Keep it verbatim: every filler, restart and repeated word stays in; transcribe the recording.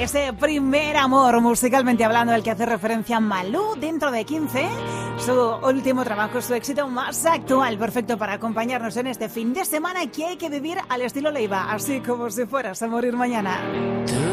ese primer amor musicalmente hablando, el que hace referencia a Malú dentro de quince, su último trabajo, su éxito más actual, perfecto para acompañarnos en este fin de semana que hay que vivir al estilo Leiva, así como si fueras a morir mañana.